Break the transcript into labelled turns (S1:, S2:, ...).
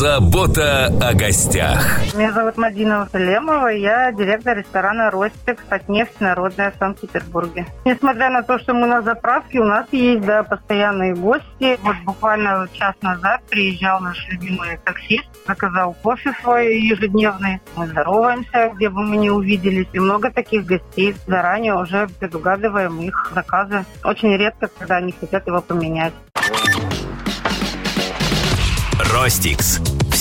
S1: Забота о гостях.
S2: Меня зовут Мадина Салемова, я директор ресторана «Ростикс» «Татнефть» Народная в Санкт-Петербурге. Несмотря на то, что мы на заправке, у нас есть, постоянные гости. Вот буквально час назад приезжал наш любимый таксист, заказал кофе свой ежедневный. Мы здороваемся, где бы мы ни увиделись. И много таких гостей. Заранее уже предугадываем их заказы. Очень редко, когда они хотят его поменять.
S1: Ростикс.